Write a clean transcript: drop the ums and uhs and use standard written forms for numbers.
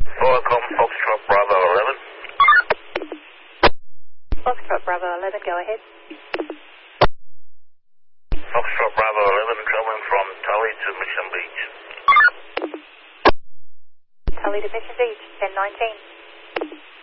Welcome, Foxtrot Bravo 11. Foxtrot Bravo 11, go ahead. Foxtrot Bravo 11 travelling from Tully to Mission Beach. Tully to Mission Beach, 1019.